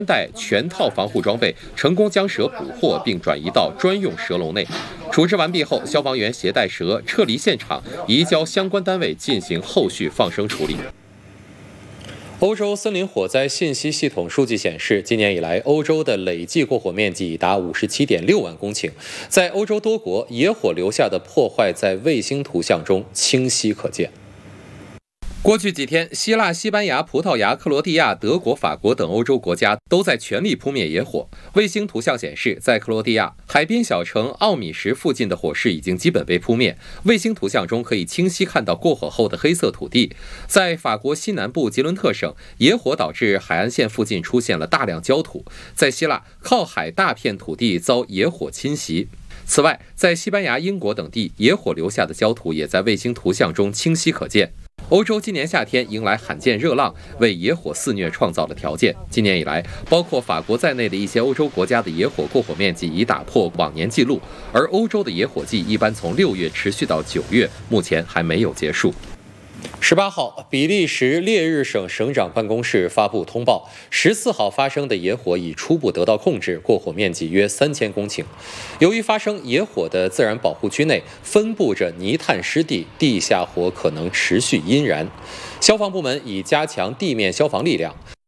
带全套防护装备，成功将蛇捕获并转移到专用蛇笼内。处置完毕后，消防员携带蛇撤离现场，移交相关单位进行后续放生处理。欧洲森林火灾信息系统数据显示，今年以来，欧洲的累计过火面积已达57.6万公顷。在欧洲多国，野火留下的破坏在卫星图像中清晰可见。过去几天，希腊、西班牙、葡萄牙、克罗地亚、德国、法国等欧洲国家都在全力扑灭野火。卫星图像显示，在克罗地亚海滨小城奥米什附近的火势已经基本被扑灭。卫星图像中可以清晰看到过火后的黑色土地。在法国西南部吉伦特省，野火导致海岸线附近出现了大量焦土。在希腊，靠海大片土地遭野火侵袭。此外，在西班牙、英国等地，野火留下的焦土也在卫星图像中清晰可见。欧洲今年夏天迎来罕见热浪，为野火肆虐创造了条件。今年以来，包括法国在内的一些欧洲国家的野火过火面积已打破往年纪录，而欧洲的野火季一般从6月持续到9月，目前还没有结束。18号，比利时列日省省长办公室发布通报，14号发生的野火已初步得到控制，过火面积约3000公顷。由于发生野火的自然保护区内分布着泥炭湿地，地下火可能持续阴燃。消防部门已加强地面消防力量。